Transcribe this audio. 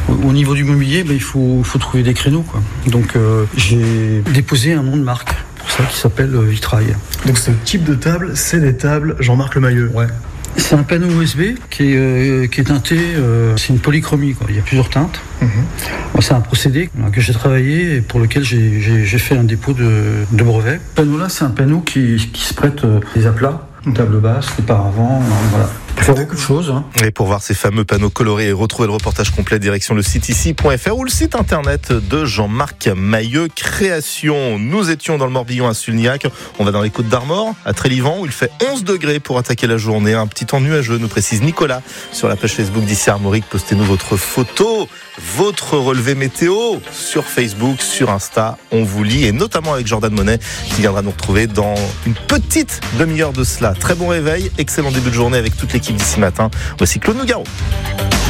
Au niveau du mobilier, il faut trouver des créneaux, quoi. Donc j'ai déposé un nom de marque pour ça qui s'appelle Vitrail. Donc ce type de table, c'est des tables Jean-Marc Lemayeux. Ouais. C'est un panneau USB qui est teinté, c'est une polychromie, quoi. Il y a plusieurs teintes. C'est un procédé que j'ai travaillé et pour lequel j'ai fait un dépôt de brevet. Ce panneau-là, c'est un panneau qui se prête des aplats, une table basse, des paravents, voilà. Il faut beaucoup de choses. Hein. Et pour voir ces fameux panneaux colorés et retrouver le reportage complet, direction le site ici.fr ou le site internet de Jean-Marc Mailleux Création. Nous étions dans le Morbihan à Sulniac. On va dans les Côtes d'Armor, à Trélivan, où il fait 11 degrés pour attaquer la journée. Un petit temps nuageux, nous précise Nicolas. Sur la page Facebook d'Ici Armorique, postez-nous votre photo, votre relevé météo sur Facebook, sur Insta. On vous lit, et notamment avec Jordan Monet, qui viendra nous retrouver dans une petite demi-heure de cela. Très bon réveil, excellent début de journée avec toute l'équipe d'ici matin. Voici Claude Nougaro.